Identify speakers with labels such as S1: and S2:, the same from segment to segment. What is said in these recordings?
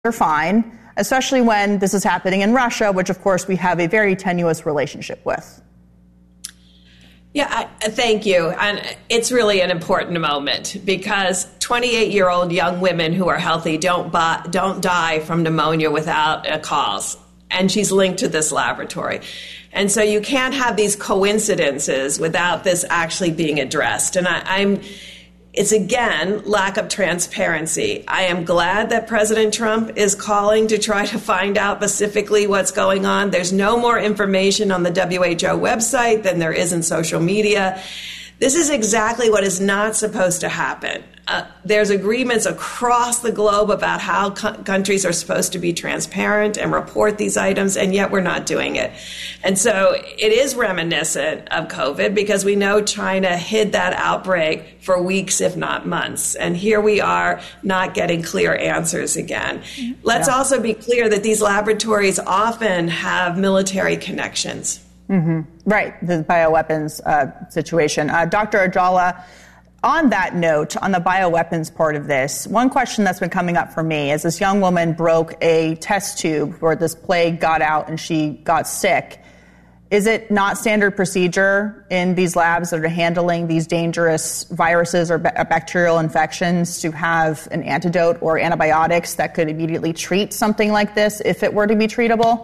S1: are fine, especially when this is happening in Russia, which, of course, we have a very tenuous relationship with.
S2: Yeah, thank you. And it's really an important moment because 28-year-old young women who are healthy don't die from pneumonia without a cause. And she's linked to this laboratory. And so you can't have these coincidences without this actually being addressed. And it's, again, lack of transparency. I am glad that President Trump is calling to try to find out specifically what's going on. There's no more information on the WHO website than there is in social media. This is exactly what is not supposed to happen. There's agreements across the globe about how countries are supposed to be transparent and report these items, and yet we're not doing it. And so it is reminiscent of COVID because we know China hid that outbreak for weeks, if not months. And here we are not getting clear answers again. Let's also be clear that these laboratories often have military connections.
S1: Mm-hmm. Right, the bioweapons situation. Dr. Ajala, on that note, on the bioweapons part of this, one question that's been coming up for me is this young woman broke a test tube where this plague got out and she got sick. Is it not standard procedure in these labs that are handling these dangerous viruses or bacterial infections to have an antidote or antibiotics that could immediately treat something like this if it were to be treatable?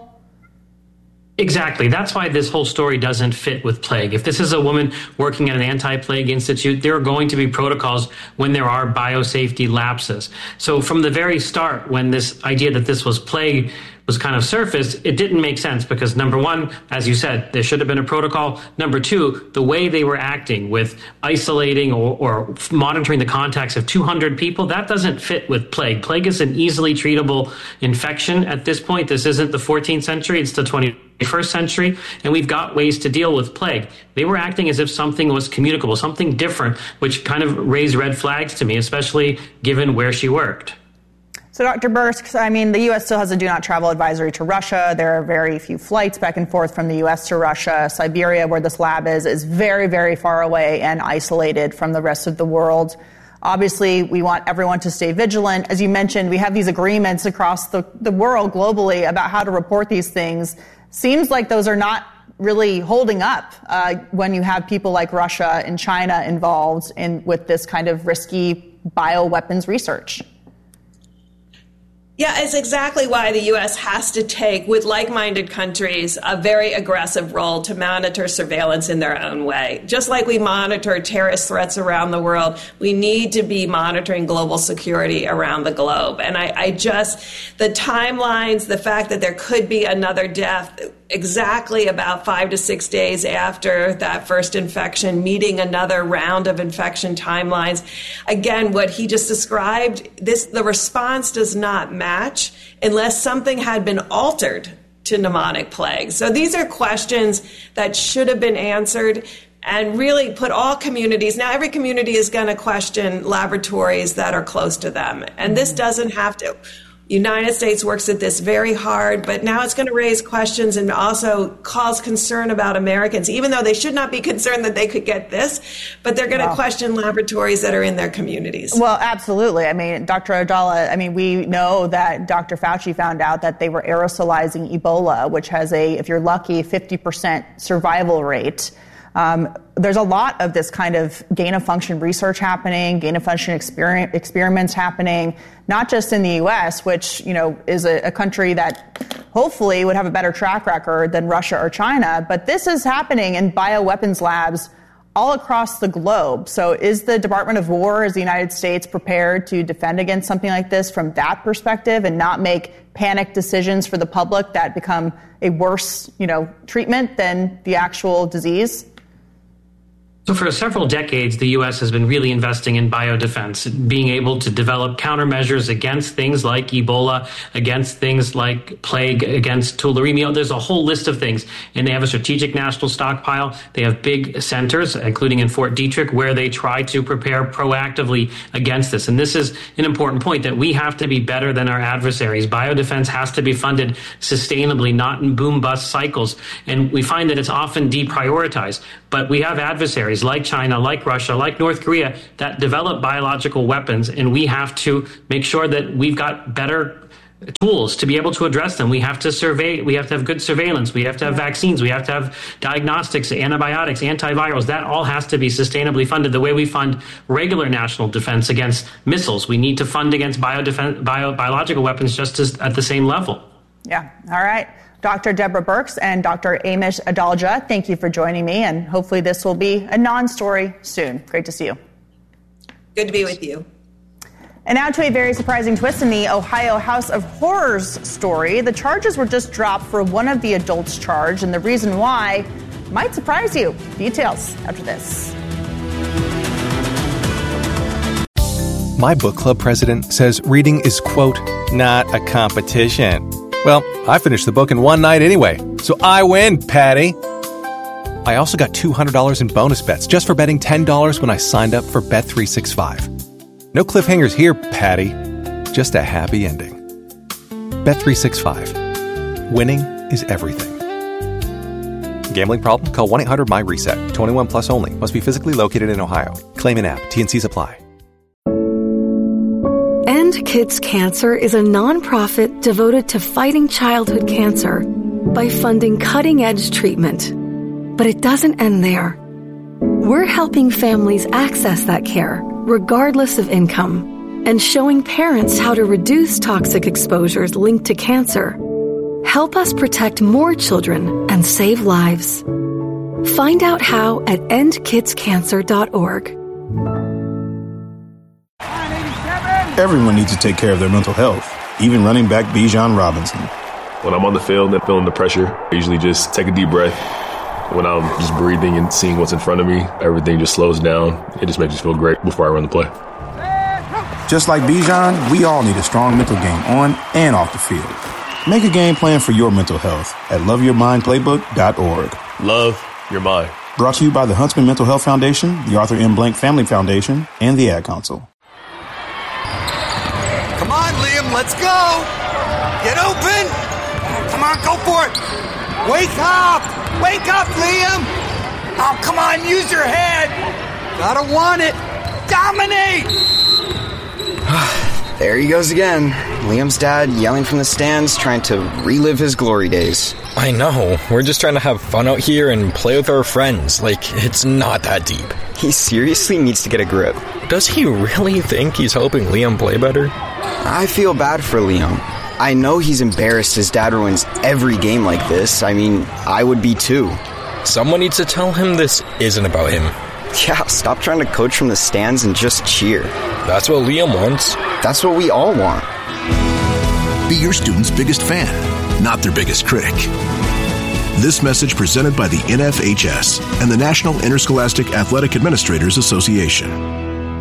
S3: Exactly. That's why this whole story doesn't fit with plague. If this is a woman working at an anti-plague institute, there are going to be protocols when there are biosafety lapses. So from the very start, when this idea that this was plague was kind of surfaced, it didn't make sense because, number one, as you said, there should have been a protocol. Number two, the way they were acting with isolating or monitoring the contacts of 200 people, that doesn't fit with plague. Plague is an easily treatable infection at this point. This isn't the 14th century, it's the 21st century, and we've got ways to deal with plague. They were acting as if something was communicable, something different, which kind of raised red flags to me, especially given where she worked.
S1: So, Dr. Birx, I mean, the U.S. still has a do-not-travel advisory to Russia. There are very few flights back and forth from the U.S. to Russia. Siberia, where this lab is very, very far away and isolated from the rest of the world. Obviously, we want everyone to stay vigilant. As you mentioned, we have these agreements across the world globally about how to report these things. Seems like those are not really holding up when you have people like Russia and China involved with this kind of risky bioweapons research.
S2: Yeah, it's exactly why the U.S. has to take, with like-minded countries, a very aggressive role to monitor surveillance in their own way. Just like we monitor terrorist threats around the world, we need to be monitoring global security around the globe. And the timelines, the fact that there could be another death exactly about 5 to 6 days after that first infection, meeting another round of infection timelines. Again, what he just described, the response does not match unless something had been altered to pneumonic plague. So these are questions that should have been answered and really put all communities. Now, every community is going to question laboratories that are close to them. And this doesn't have to. United States works at this very hard, but now it's going to raise questions and also cause concern about Americans, even though they should not be concerned that they could get this, but they're going to question laboratories that are in their communities.
S1: Well, absolutely. I mean, Dr. Ajala, we know that Dr. Fauci found out that they were aerosolizing Ebola, which has if you're lucky, 50% survival rate. There's a lot of this kind of gain-of-function research happening, gain-of-function experiments happening, not just in the U.S., which, is a country that hopefully would have a better track record than Russia or China, but this is happening in bioweapons labs all across the globe. So is the Department of War, is the United States prepared to defend against something like this from that perspective and not make panic decisions for the public that become a worse, treatment than the actual disease?
S3: So for several decades, the U.S. has been really investing in biodefense, being able to develop countermeasures against things like Ebola, against things like plague, against tularemia. There's a whole list of things. And they have a strategic national stockpile. They have big centers, including in Fort Detrick, where they try to prepare proactively against this. And this is an important point, that we have to be better than our adversaries. Biodefense has to be funded sustainably, not in boom-bust cycles. And we find that it's often deprioritized. But we have adversaries like China, like Russia, like North Korea that develop biological weapons, and we have to make sure that we've got better tools to be able to address them. We have to survey, we have to have good surveillance, we have to have vaccines, we have to have diagnostics, antibiotics, antivirals. That all has to be sustainably funded the way we fund regular national defense against missiles. We need to fund against biological weapons just at the same level.
S1: Yeah. All right. Dr. Deborah Birx and Dr. Amish Adalja, thank you for joining me, and hopefully this will be a non-story soon. Great to see you.
S2: Good to be with you.
S1: And now to a very surprising twist in the Ohio House of Horrors story. The charges were just dropped for one of the adults charged, and the reason why might surprise you. Details after this.
S4: My book club president says reading is, quote, not a competition. Well, I finished the book in one night anyway, so I win, Patty. I also got $200 in bonus bets just for betting $10 when I signed up for Bet365. No cliffhangers here, Patty. Just a happy ending. Bet365. Winning is everything. Gambling problem? Call 1-800-MY-RESET. 21 plus only. Must be physically located in Ohio. Claim in app. T&Cs apply.
S5: End Kids Cancer is a nonprofit devoted to fighting childhood cancer by funding cutting-edge treatment. But it doesn't end there. We're helping families access that care, regardless of income, and showing parents how to reduce toxic exposures linked to cancer. Help us protect more children and save lives. Find out how at endkidscancer.org.
S6: Everyone needs to take care of their mental health, even running back Bijan Robinson.
S7: When I'm on the field and feeling the pressure, I usually just take a deep breath. When I'm just breathing and seeing what's in front of me, everything just slows down. It just makes me feel great before I run the play.
S6: Just like Bijan, we all need a strong mental game on and off the field. Make a game plan for your mental health at loveyourmindplaybook.org.
S7: Love your mind.
S6: Brought to you by the Huntsman Mental Health Foundation, the Arthur M. Blank Family Foundation, and the Ad Council.
S8: Come on, Liam, let's go. Get open. Come on, go for it. Wake up. Wake up, Liam. Oh, come on, use your head. Gotta want it. Dominate.
S9: There he goes again. Liam's dad yelling from the stands, trying to relive his glory days.
S10: I know. We're just trying to have fun out here and play with our friends. Like, it's not that deep.
S9: He seriously needs to get a grip.
S10: Does he really think he's helping Liam play better?
S9: I feel bad for Liam. I know he's embarrassed his dad ruins every game like this. I mean, I would be too.
S10: Someone needs to tell him this isn't about him.
S9: Yeah, stop trying to coach from the stands and just cheer.
S10: That's what Liam wants.
S9: That's what we all want.
S11: Be your student's biggest fan, not their biggest critic. This message presented by the NFHS and the National Interscholastic Athletic Administrators Association.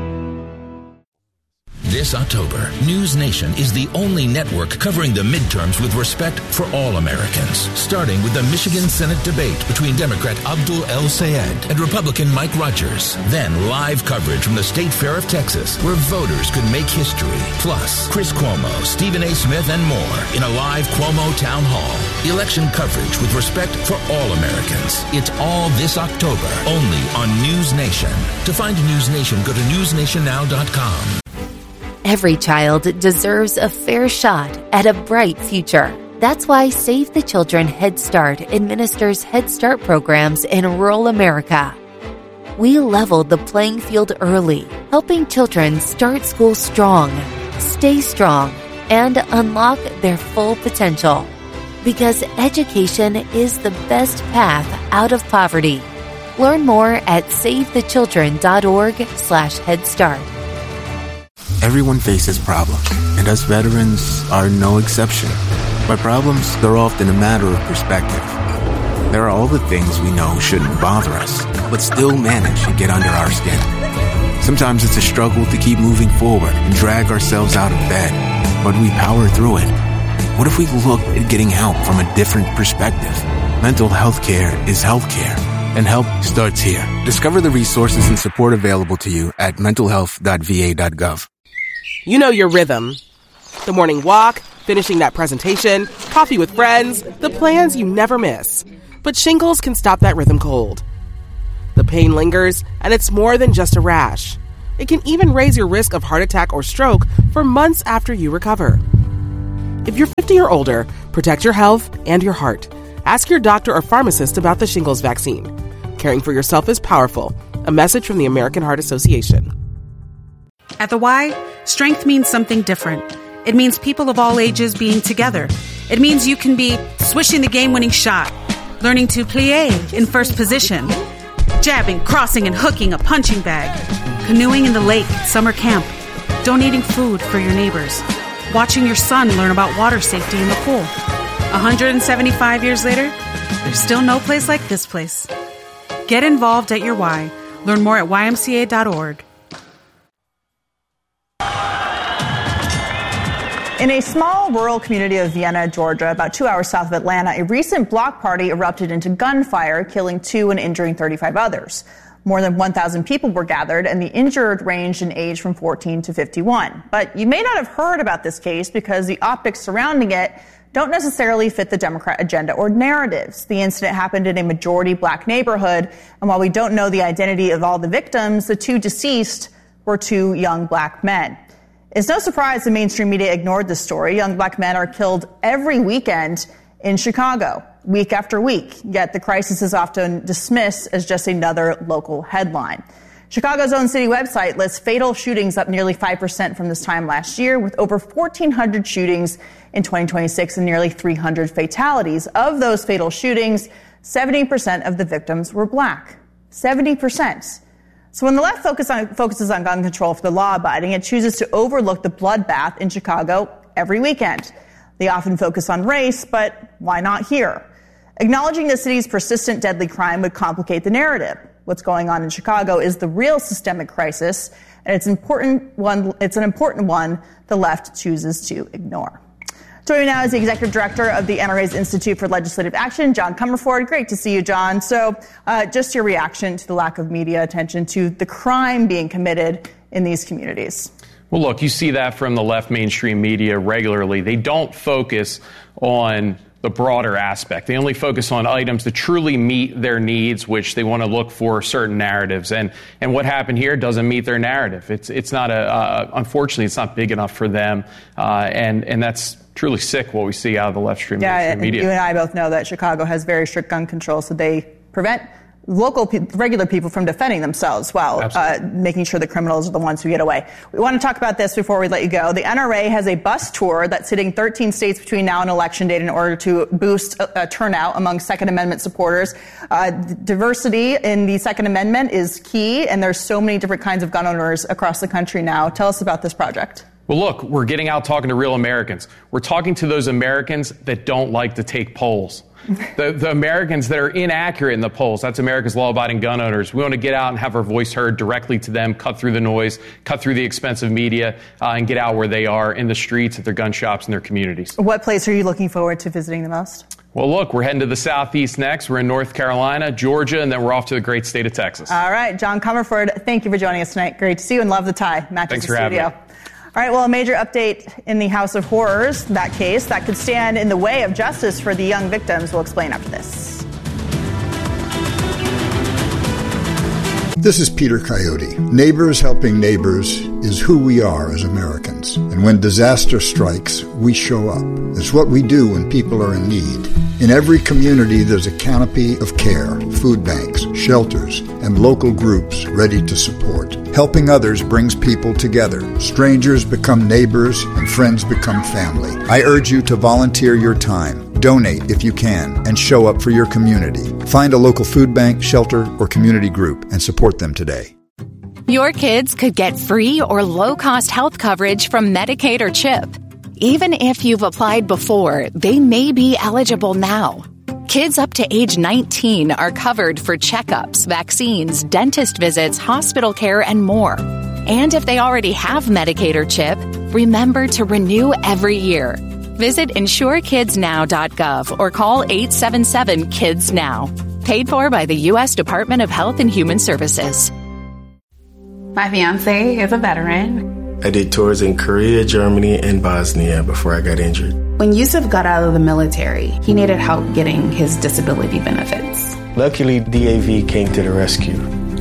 S12: This October, News Nation is the only network covering the midterms with respect for all Americans, starting with the Michigan Senate debate between Democrat Abdul El-Sayed and Republican Mike Rogers. Then live coverage from the State Fair of Texas, where voters could make history. Plus, Chris Cuomo, Stephen A. Smith, and more in a live Cuomo Town Hall. Election coverage with respect for all Americans. It's all this October, only on News Nation. To find News Nation, go to newsnationnow.com.
S13: Every child deserves a fair shot at a bright future. That's why Save the Children Head Start administers Head Start programs in rural America. We leveled the playing field early, helping children start school strong, stay strong, and unlock their full potential. Because education is the best path out of poverty. Learn more at savethechildren.org/headstart.
S14: Everyone faces problems, and us veterans are no exception. By problems, they're often a matter of perspective. There are all the things we know shouldn't bother us, but still manage to get under our skin. Sometimes it's a struggle to keep moving forward and drag ourselves out of bed, but we power through it. What if we looked at getting help from a different perspective? Mental health care is healthcare, and help starts here. Discover the resources and support available to you at mentalhealth.va.gov.
S15: You know your rhythm. The morning walk, finishing that presentation, coffee with friends, the plans you never miss. But shingles can stop that rhythm cold. The pain lingers, and it's more than just a rash. It can even raise your risk of heart attack or stroke for months after you recover. If you're 50 or older, protect your health and your heart. Ask your doctor or pharmacist about the shingles vaccine. Caring for yourself is powerful. A message from the American Heart Association.
S16: At the Y, strength means something different. It means people of all ages being together. It means you can be swishing the game-winning shot, learning to plie in first position, jabbing, crossing, and hooking a punching bag, canoeing in the lake at summer camp, donating food for your neighbors, watching your son learn about water safety in the pool. 175 years later, there's still no place like this place. Get involved at your Y. Learn more at ymca.org.
S1: In a small rural community of Vienna, Georgia, about 2 hours south of Atlanta, a recent block party erupted into gunfire, killing 2 and injuring 35 others. More than 1,000 people were gathered, and the injured ranged in age from 14 to 51. But you may not have heard about this case because the optics surrounding it don't necessarily fit the Democrat agenda or narratives. The incident happened in a majority black neighborhood, and while we don't know the identity of all the victims, the 2 deceased were 2 young black men. It's no surprise the mainstream media ignored this story. Young black men are killed every weekend in Chicago, week after week, yet the crisis is often dismissed as just another local headline. Chicago's own city website lists fatal shootings up nearly 5% from this time last year, with over 1,400 shootings in 2026 and nearly 300 fatalities. Of those fatal shootings, 70% of the victims were black. 70%. So when the left focuses on gun control for the law-abiding, it chooses to overlook the bloodbath in Chicago every weekend. They often focus on race, but why not here? Acknowledging the city's persistent deadly crime would complicate the narrative. What's going on in Chicago is the real systemic crisis, and it's an important one the left chooses to ignore. Joining me now is the Executive Director of the NRA's Institute for Legislative Action, John Comerford. Great to see you, John. So just your reaction to the lack of media attention to the crime being committed in these communities.
S17: Well, look, you see that from the left mainstream media regularly. They don't focus on the broader aspect. They only focus on items that truly meet their needs, which they want to look for certain narratives. And what happened here doesn't meet their narrative. It's not unfortunately, it's not big enough for them. And that's truly sick what we see out of the left mainstream media.
S1: You and I both know that Chicago has very strict gun control, so they prevent regular people from defending themselves while making sure the criminals are the ones who get away. We want to talk about this before we let you go. The NRA has a bus tour that's hitting 13 states between now and election date in order to boost turnout among Second Amendment supporters. Diversity in the Second Amendment is key, and there's so many different kinds of gun owners across the country now. Tell us about this project.
S17: Well, look, we're getting out talking to real Americans. We're talking to those Americans that don't like to take polls. The Americans that are inaccurate in the polls. That's America's law-abiding gun owners. We want to get out and have our voice heard directly to them, cut through the noise, cut through the expensive media, and get out where they are in the streets, at their gun shops, in their communities.
S1: What place are you looking forward to visiting the most?
S17: Well, look, we're heading to the Southeast next. We're in North Carolina, Georgia, and then we're off to the great state of Texas.
S1: All right, John Comerford, thank you for joining us tonight. Great to see you and love the tie.
S17: Thanks for having me.
S1: All right, well, a major update in the House of Horrors, that case that could stand in the way of justice for the young victims. We'll explain after this.
S18: This is Peter Coyote. Neighbors helping neighbors is who we are as Americans. And when disaster strikes, we show up. It's what we do when people are in need. In every community, there's a canopy of care, food banks, shelters, and local groups ready to support. Helping others brings people together. Strangers become neighbors, and friends become family. I urge you to volunteer your time. Donate if you can, and show up for your community. Find a local food bank, shelter, or community group and support them today.
S19: Your kids could get free or low-cost health coverage from Medicaid or CHIP. Even if you've applied before, they may be eligible now. Kids up to age 19 are covered for checkups, vaccines, dentist visits, hospital care, and more. And if they already have Medicaid or CHIP, remember to renew every year. Visit insurekidsnow.gov or call 877-KIDS-NOW. Paid for by the U.S. Department of Health and Human Services.
S20: My fiancé is a veteran.
S21: I did tours in Korea, Germany, and Bosnia before I got injured.
S20: When Yusuf got out of the military, he needed help getting his disability benefits.
S21: Luckily, DAV came to the rescue.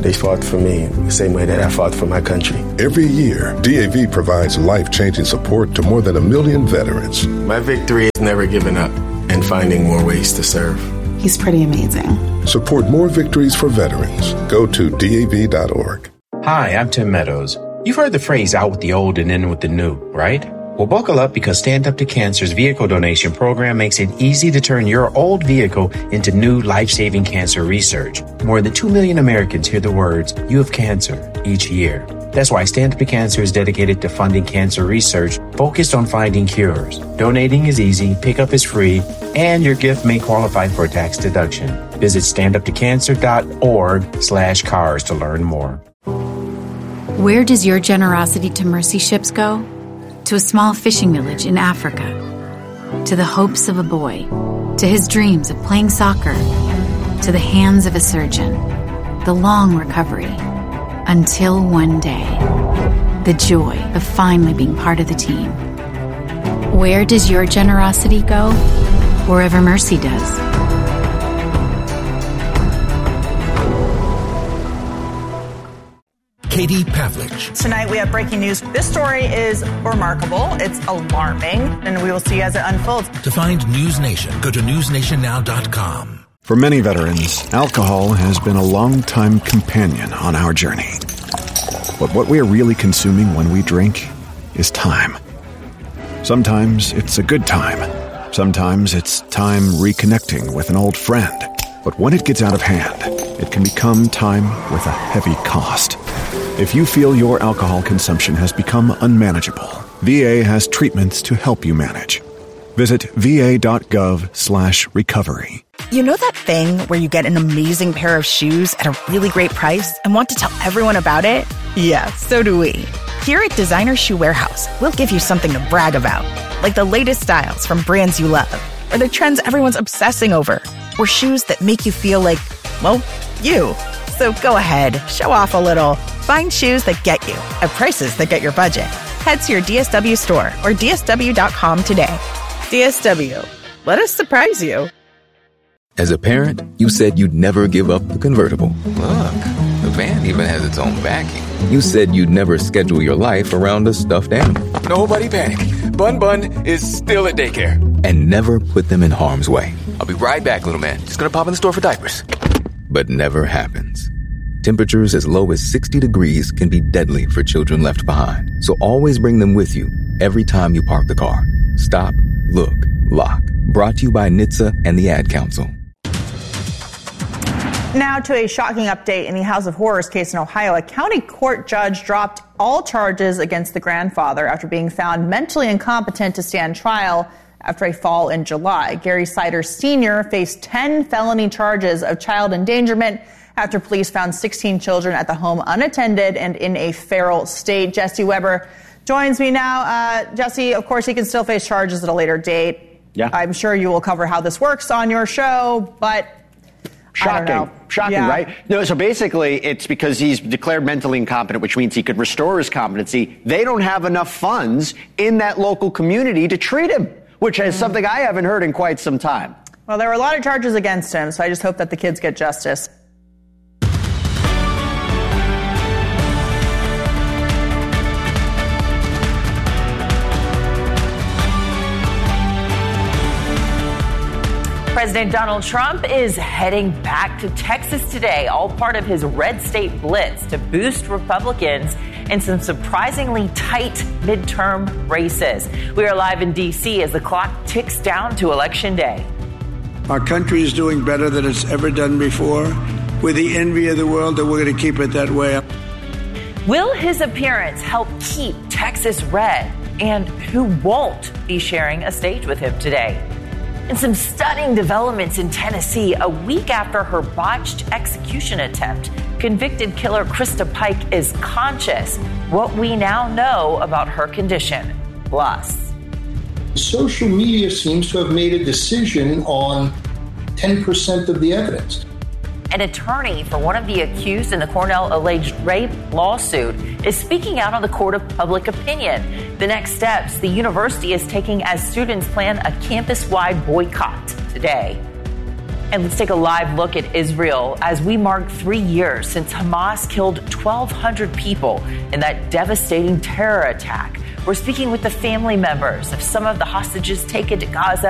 S21: They fought for me the same way that I fought for my country.
S11: Every year, DAV provides life-changing support to more than 1 million veterans.
S21: My victory is never giving up and finding more ways to serve.
S20: He's pretty amazing.
S11: Support more victories for veterans. Go to DAV.org.
S3: Hi, I'm Tim Meadows. You've heard the phrase out with the old and in with the new, right? Well, buckle up because Stand Up to Cancer's vehicle donation program makes it easy to turn your old vehicle into new life-saving cancer research. More than 2 million Americans hear the words, "You have cancer," each year. That's why Stand Up to Cancer is dedicated to funding cancer research focused on finding cures. Donating is easy, pickup is free, and your gift may qualify for a tax deduction. Visit standuptocancer.org/cars to learn more.
S19: Where does your generosity to Mercy Ships go? To a small fishing village in Africa, to the hopes of a boy, to his dreams of playing soccer, to the hands of a surgeon, the long recovery, until one day, the joy of finally being part of the team. Where does your generosity go? Wherever Mercy does.
S12: Katie Pavlich.
S1: Tonight we have breaking news. This story is remarkable. It's alarming, and we will see as it unfolds.
S12: To find News Nation, go to newsnationnow.com.
S22: For many veterans, alcohol has been a long-time companion on our journey. But what we are really consuming when we drink is time. Sometimes it's a good time. Sometimes it's time reconnecting with an old friend. But when it gets out of hand, it can become time with a heavy cost. If you feel your alcohol consumption has become unmanageable, VA has treatments to help you manage. Visit va.gov/recovery.
S23: You know that thing where you get an amazing pair of shoes at a really great price and want to tell everyone about it? Yeah, so do we. Here at Designer Shoe Warehouse, we'll give you something to brag about, like the latest styles from brands you love, or the trends everyone's obsessing over, or shoes that make you feel like, well, you. So go ahead, show off a little. Find shoes that get you at prices that get your budget. Head to your DSW store or DSW.com today. DSW. Let us surprise you.
S24: As a parent, you said you'd never give up the convertible.
S25: Look, the van even has its own backing.
S24: You said you'd never schedule your life around a stuffed animal.
S25: Nobody panic. Bun Bun is still at daycare.
S24: And never put them in harm's way.
S25: I'll be right back, little man. Just gonna pop in the store for diapers.
S24: But never happens. Temperatures as low as 60 degrees can be deadly for children left behind. So always bring them with you every time you park the car. Stop, look, lock. Brought to you by NHTSA and the Ad Council.
S1: Now to a shocking update in the House of Horrors case in Ohio. A county court judge dropped all charges against the grandfather after being found mentally incompetent to stand trial after a fall in July. Gary Siders Sr. faced 10 felony charges of child endangerment after police found 16 children at the home unattended and in a feral state. Jesse Weber joins me now. Jesse, of course, he can still face charges at a later date.
S26: Yeah.
S1: I'm sure you will cover how this works on your show, but
S26: Shocking,
S1: yeah.
S26: Right? No, so basically it's because he's declared mentally incompetent, which means he could restore his competency. They don't have enough funds in that local community to treat him, which is something I haven't heard in quite some time.
S1: Well, there were a lot of charges against him, so I just hope that the kids get justice.
S27: President Donald Trump is heading back to Texas today, all part of his red state blitz to boost Republicans in some surprisingly tight midterm races. We are live in D.C. as the clock ticks down to Election Day.
S28: Our country is doing better than it's ever done before. We're the envy of the world, and we're going to keep it that way.
S27: Will his appearance help keep Texas red? And who won't be sharing a stage with him today? And some stunning developments in Tennessee a week after her botched execution attempt. Convicted killer Krista Pike is conscious. What we now know about her condition. Plus,
S29: social media seems to have made a decision on 10% of the evidence.
S27: an attorney for one of the accused in the Cornell alleged rape lawsuit is speaking out on the court of public opinion. The next steps the university is taking as students plan a campus-wide boycott today. And let's take a live look at Israel as we mark 3 years since Hamas killed 1,200 people in that devastating terror attack. We're speaking with the family members of some of the hostages taken to Gaza